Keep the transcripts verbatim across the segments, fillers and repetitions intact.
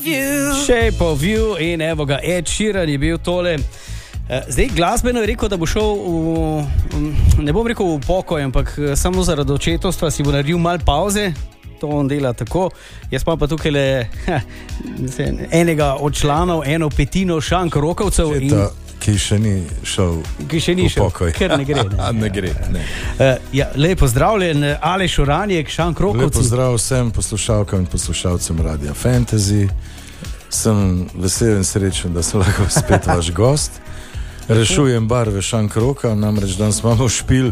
Shape of You in evo ga, Ed Sheeran je bil tole. Zdaj, glasbeno je rekel, da bo šel v, ne bom rekel v pokoj, ampak samo zaradi očetovstva si bo naredil malo pauze. To on dela tako. Jaz pa pa tukaj le enega od članov, eno petino šank rokovcev. In ki še ni šel ki še ni v šel, pokoj. Ker ne gre. Ne, ne gre, ne. Uh, ja, lep pozdravljen, Aleš Uranjek, šank rokovci. Lep pozdrav vsem poslušalkam in poslušalcem Radia Fantasy. Sem vesel in srečen, da sem lahko spet vaš gost. Rešujem barve šank roka, namreč danes imamo špil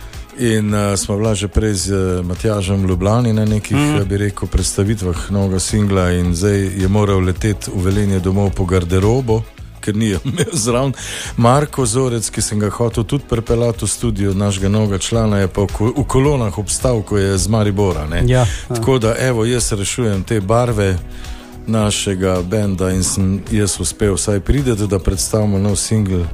in uh, smo bila že prej z uh, Matjažem v Ljubljani na nekih, mm. bi rekel, predstavitvah novega singla in zdaj je moral leteti v Velenje domov po garderobo, ker ni imel zraven. Marko Zorec, ki sem ga hotel tudi pripeljati v studio našega novega člana, je pa v, v kolonah obstal, ko je z Maribora. Ne? Ja, tako da evo, jaz rešujem te barve našega benda in sem jaz uspel vsaj prideti, da predstavimo nov singl.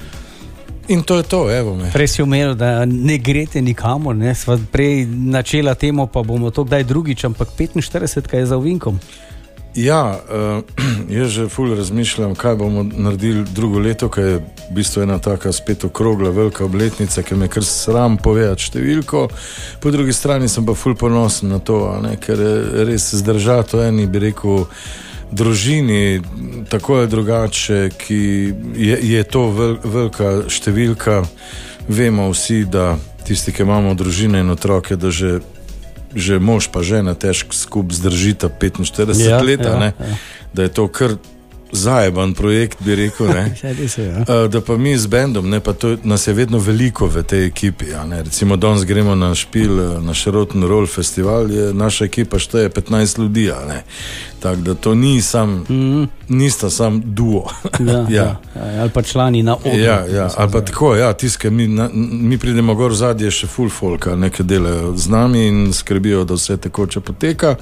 In to je to, evo me. Prej si omenil, da ne grete nikamor, ne? Sva prej načela temo, pa bomo to kdaj drugič, ampak petinštiridesetka je za ovinkom. Ja, uh, jaz že ful razmišljam, kaj bomo naredili drugo leto, ker je v bistvu ena taka spet okrogla velika obletnica, ki me kar sram povedati številko. Po drugi strani sem pa ful ponosen na to, a ne, ker je res zdržati v eni, bi rekel, družini, tako je drugače, ki je, je to vel, velika številka. Vemo vsi, da tisti, ki imamo družine in otroke, da že že mož pa žena težko skup zdržita petinštirideset ja, let, ja, ne? Ja. Da je to kar zajeban projekt, bi rekel, ne? ja. Da pa mi z bendom, ne, pa to, nas je vedno veliko v tej ekipi, ja, ne? Recimo danes gremo na špil, na Rock'n'Roll festival, je naša ekipa šteje petnajst ljudi, ne? Tako da to ni sam, mm. nista sam duo. ja, ja. Ja, ali pa člani na odru. Ja, ja, ali pa tako, ja, tiske, mi, na, mi pridemo gor zadnje še full folka, nekaj delajo z nami in skrbijo, da vse tekoče poteka.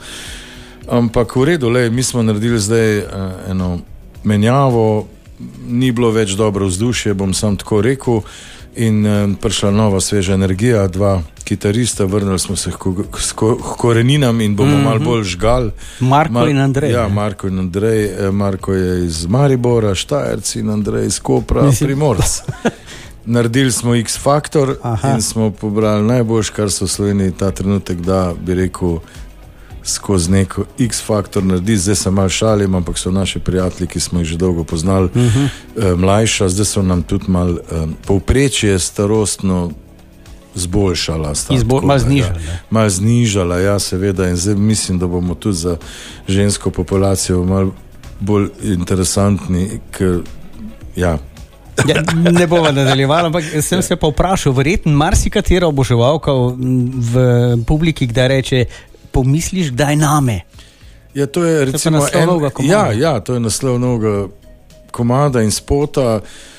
Ampak v redu, lej, mi smo naredili zdaj uh, eno menjavo, ni bilo več dobro vzdušje, bom sam tako rekel, in uh, prišla nova sveža energija, dva kitarista, vrnili smo se k, k, k koreninam in bomo mm-hmm. malo bolj žgal. Marko Mar- in Andrej. Ja, Marko in Andrej. Marko je iz Maribora, Štajerci in Andrej iz Kopra, Mislim... Primorc. Naredili smo X-Faktor in smo pobrali najboljš, kar so v Sloveniji ta trenutek, da bi rekel, skozi neko X-Faktor naredi. Zdaj se malo šalim, ampak so naši prijatelji, ki smo jih že dolgo poznali, uh-huh. eh, mlajša, zdaj so nam tudi malo eh, povprečje starostno zboljšala. Izbo- malo znižala. Ja, malo znižala, ja, seveda. In zdaj mislim, da bomo tudi za žensko populacijo malo bolj interesantni, ker, ja. Ja, ne bova nadaljevala, ampak sem se pa vprašal, verjetno marsikatera oboževalka v publiki, kdaj reče, pomisliš, kdaj name? Ja, to je recimo to je en, ja, ja, to je naslov novega komada in spota.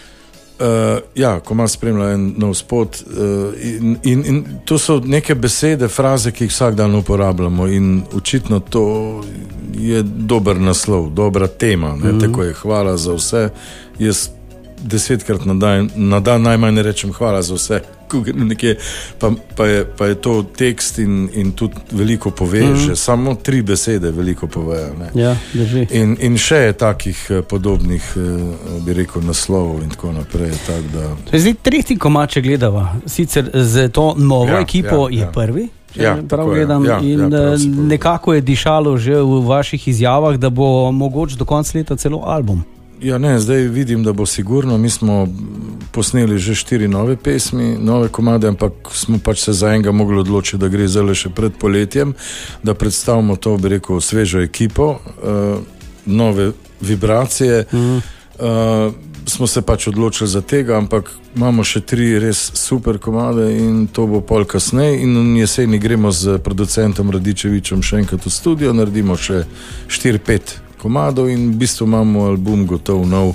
Uh, ja, komad spremlja en nov spot uh, in, in, in to so neke besede, fraze, ki jih vsak dan uporabljamo in očitno to je dober naslov, dobra tema, ne? Mm-hmm. Tako je, hvala za vse. Jaz desetkrat na dan, na dan najmanj ne rečem hvala za vse, nekje, pa, pa, je, pa je to tekst in, in tudi veliko pove, mm-hmm. že samo tri besede veliko povejo. Ne? Ja, drži. In, in še je takih podobnih, bi rekel, naslovov in tako naprej. Tak, da... Zdaj, tretji komad, če gledava, sicer z to novo ja, ekipo ja, je ja. prvi, če ja, prav gledam, ja, in ja, nekako je dišalo že v vaših izjavah, da bo mogoče do konca leta celo album. Ja, ne, zdaj vidim, da bo sigurno. Mi smo posneli že štiri nove pesmi, nove komade, ampak smo pač se za enega mogli odločiti, da gre zdaj še pred poletjem, da predstavimo to, bi rekel, svežo ekipo, uh, nove vibracije. Mm. Uh, smo se pač odločili za tega, ampak imamo še tri res super komade in to bo pol kasneje in v jeseni gremo z producentom Radičevičem še enkrat v studio, naredimo še štiri, pet komadov in v bistvu imamo album gotov nov,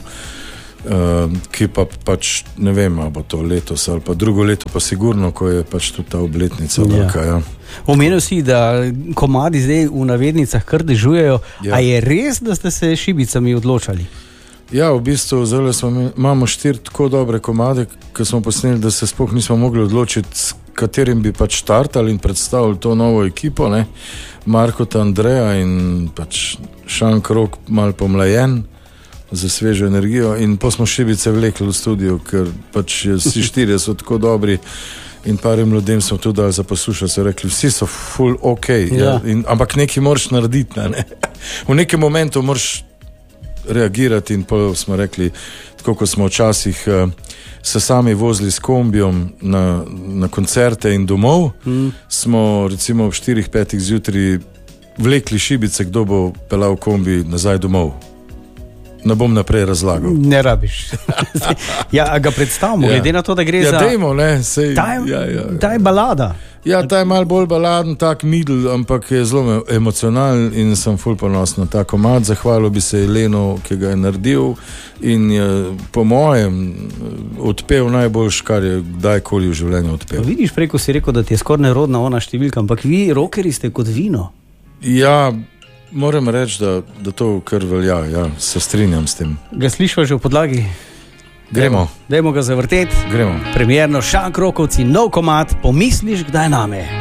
uh, ki pa pač ne vem, ali bo to letos ali pa drugo leto, pa sigurno, ko je pač tudi ta obletnica velika. Ja. Ja. Omenil si, da komadi zdaj v navednicah kar dežujejo, ja. A je res, da ste se šibicami odločali? Ja, v bistvu zelo smo, imamo štiri tako dobre komade, ki smo posneli, da se sploh nismo mogli odločiti, katerim bi pač startali in predstavili to novo ekipo, ne? Marko Andreja in pač Šan Krog mal pomlajen za svežo energijo in pa smo Šibice vlekli v studio, ker pač vsi štirje so tako dobri in parim ljudem smo tudi dali za poslušati, so rekli, vsi so full ok, ja. Ja, in, ampak nekaj moraš narediti, ne? V nekem momentu moraš reagirati in pa smo rekli, tako kot smo včasih uh, se sami vozili s kombijom na, na koncerte in domov, mm. smo recimo ob štirih, petih zjutraj vlekli Šibice, kdo bo pelal kombi nazaj domov. Ne bom naprej razlagal. Ne rabiš. Ja, a ga predstavimo, ja. Glede na to, da gre ja, za... Dejmo, ne, sej... Ta je, ja, ja. Ta je balada. Ja, ta je mal bolj baladen, tak middle, ampak je zelo emocionalen in sem ful ponosen na ta komad. Zahvalil bi se Elenu, ki ga je naredil in je po mojem odpel najboljš, kar je kdajkoli v življenju odpel. Vidiš, preko si rekel, da ti je skoraj nerodna ona številka, ampak vi, rockeri, ste kot vino. Ja, moram reči, da, da to kar velja, ja, se strinjam s tem. Ga slišva že v podlagi? Gremo. Dajmo ga zavrteti. Gremo. Premierno Šan Krokovci, nov komad, Pomisliš kdaj name.